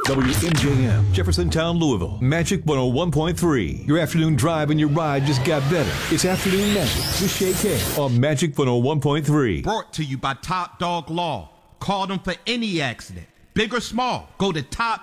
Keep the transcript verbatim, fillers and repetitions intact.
W M J M, Jeffersontown, Louisville. Magic one oh one point three. Your afternoon drive and your ride just got better. It's Afternoon Magic with Shay K on Magic one oh one point three. Brought to you by Top Dog Law. Call them for any accident, big or small. Go to top